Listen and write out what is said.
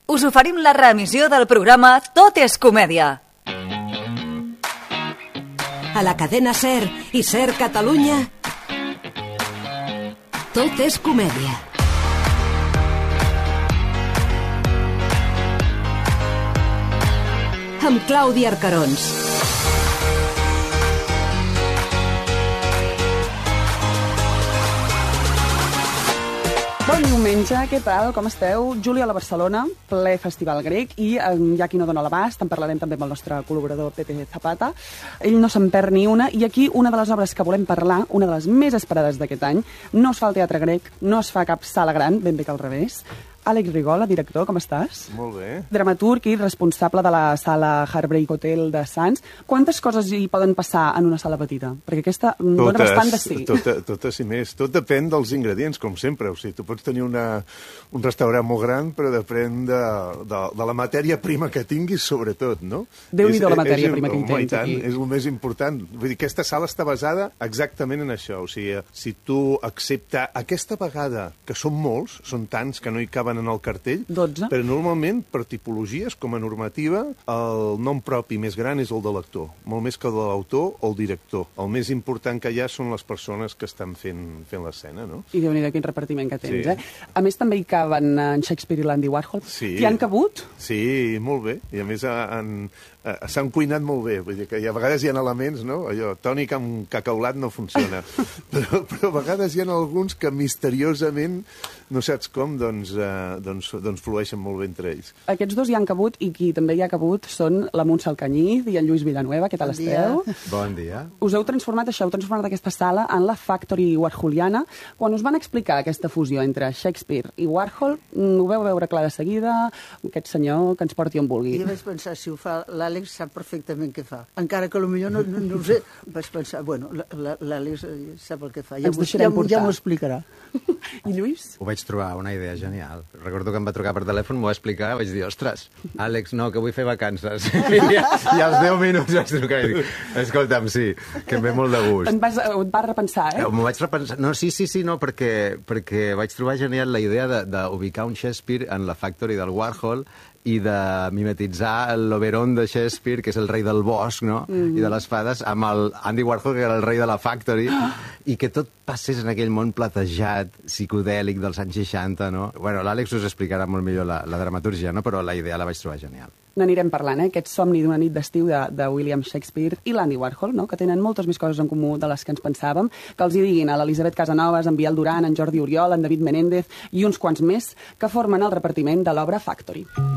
us oferim la reemissió del programa Tot és comèdia. A la cadena SER i SER Catalunya, Tot és comèdia. Amb Clàudia Arcarons. Bon diumenge, què tal? Com esteu? Júlia a la Barcelona, ple festival grec, i hi ha qui no dona l'abast, en parlarem també amb el nostre col·laborador Pepe Zapata. Ell no se'n perd ni una, i aquí una de les obres que volem parlar, una de les més esperades d'aquest any, no es fa al Teatre Grec, no es fa a cap sala gran, ben bé que al revés. Àlex Rigola, director, com estàs? Molt bé. Dramaturg i responsable de la sala Heartbreak Hotel de Sants. Quantes coses hi poden passar en una sala petita? Perquè aquesta dona bastant de sí. Totes i més. Tot depèn dels ingredients, com sempre. O sigui, tu pots tenir un restaurant molt gran, però depèn de la matèria prima que tinguis, sobretot, no? Déu-n'hi-do la matèria prima que hi tens aquí. És el més important. Vull dir, aquesta sala està basada exactament en això. O sigui, si tu acceptes aquesta vegada, que són molts, són tants que no hi caben en el cartell, 12. Però normalment, per tipologies, com a normativa, el nom propi més gran és el de l'actor, molt més que el de l'autor o el director. El més important que hi ha són les persones que estan fent l'escena, no? I Déu-n'hi-do quin repartiment que tens, Sí. A més, també hi caben en Shakespeare i l'Andy Warhol. Sí. T'hi han cabut? Sí, molt bé. I a més s'han cuinat molt bé. Vull dir que a vegades hi ha elements, no? Allò, tònic amb cacaulat no funciona. però a vegades hi ha alguns que misteriosament, no saps com, doncs flueixen molt bé entre ells. Aquests dos hi han cabut, i qui també hi ha cabut són la Montse Alcañiz i en Lluís Villanueva. Què tal esteu? Bon dia. Us heu transformat aquesta sala en la Factory Warholiana. Quan us van explicar aquesta fusió entre Shakespeare i Warhol, ho veu veure clar de seguida, aquest senyor que ens porti on vulgui. Jo vaig pensar, si ho fa l'Àlex sap perfectament què fa. Encara que potser no ho sé, vaig pensar, bueno, l'Àlex sap el que fa. Ja m'ho explicarà. I Lluís? Ho vaig trobar una idea genial. Recordo que em va trucar per telèfon, m'ho va explicar, vaig dir, ostres, Àlex, no, que vull fer vacances. I als 10 minuts vaig trucar i dic, escolta'm, sí, que em ve molt de gust. Et vas repensar, M'ho vaig repensar. No, sí, no, perquè vaig trobar genial la idea d'ubicar un Shakespeare en la Factory del Warhol i de mimetitzar l'Oberon de Shakespeare, que és el rei del bosc, no? I de les fades, amb el Andy Warhol, que era el rei de la Factory, i que tot passés en aquell món platejat, psicodèlic dels anys 60, no? Bueno, l'Àlex us explicarà molt millor la dramatúrgia, no? Però la idea la vaig trobar genial. N'anirem parlant, Aquest somni d'una nit d'estiu de William Shakespeare i l'Andy Warhol, no? Que tenen moltes més coses en comú de les que ens pensàvem, que els hi diguin a l'Elisabet Casanovas, en Biel Duran, en Jordi Oriol, en David Menéndez i uns quants més que formen el repartiment de l'obra Factory.